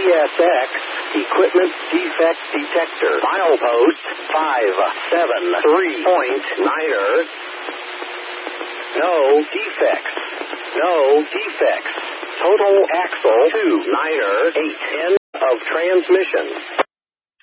CSX Equipment Defect Detector. Milepost 573.9er. No defects. No defects. Total axle 2.9er. 8. End of transmission.